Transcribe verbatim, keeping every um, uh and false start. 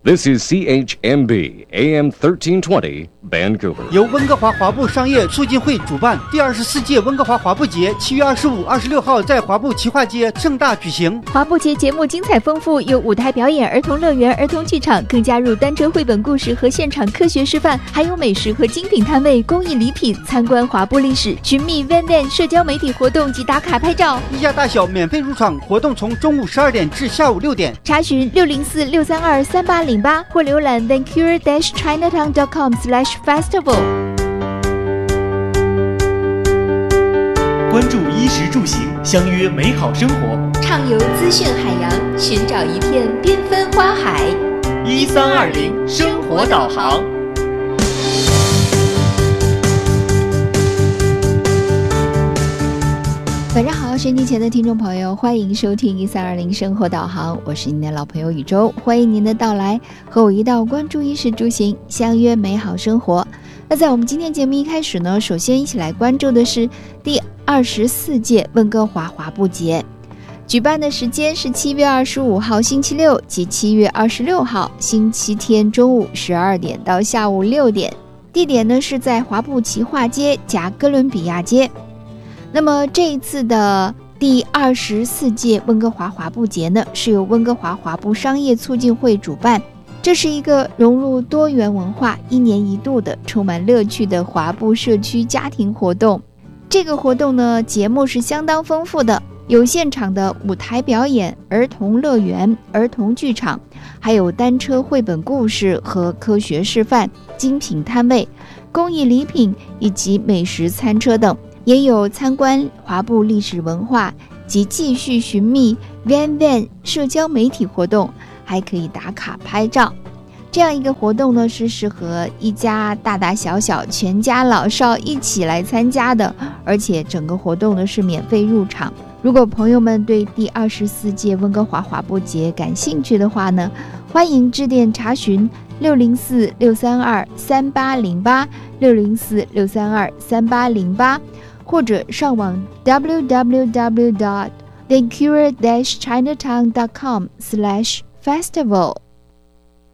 This is C H M B A M thirteen twenty Vancouver， 由温哥华华埠商业促进会主办，第二十四届温哥华华埠节七月二十五、二十六号在华埠奇化街盛大举行。 华埠节节目精彩丰富，有舞台表演、儿童乐园、儿童剧场，更加入单车绘本故事和现场科学示范，还有美食和精品摊位、公益礼品，参观华埠历史，寻觅 Van Van 社交媒体活动及打卡拍照， 一家大小免费入场，活动从中午十二点至下午六点。 查询六零四六三二三八零八或浏览 vancouver dash chinatown dot com slash festival。 关注衣食住行，相约美好生活， 畅游资讯海洋，寻找一片缤纷花海。 一三二零生活导航。 晚上好，收音机前的听众朋友，欢迎收听一三二零生活导航，我是您的老朋友宇宙，欢迎您的到来，和我一道关注衣食住行，相约美好生活。那在我们今天节目一开始呢，首先一起来关注的是第二十四届温哥华华埠节，举办的时间是七月二十五号星期六及七月二十六号星期天中午十二点到下午六点，地点呢是在华埠奇化街加哥伦比亚街。那么这一次的第二十四届温哥华华埠节呢，是由温哥华华埠商业促进会主办，这是一个融入多元文化、一年一度的充满乐趣的华埠社区家庭活动。这个活动呢，节目是相当丰富的，有现场的舞台表演、儿童乐园、儿童剧场，还有单车绘本故事和科学示范、精品摊位、公益礼品以及美食餐车等，也有参观华埠历史文化及继续寻觅 Van Van 社交媒体活动，还可以打卡拍照。这样一个活动呢，是适合一家大大小小全家老少一起来参加的，而且整个活动呢是免费入场。如果朋友们对第二十四届温哥华华埠节感兴趣的话呢，欢迎致电查询六零四六三二三八零八 六零四六三二三八零八，或者上网 double-u double-u double-u dot vancouver dash chinatown dot com slash festival。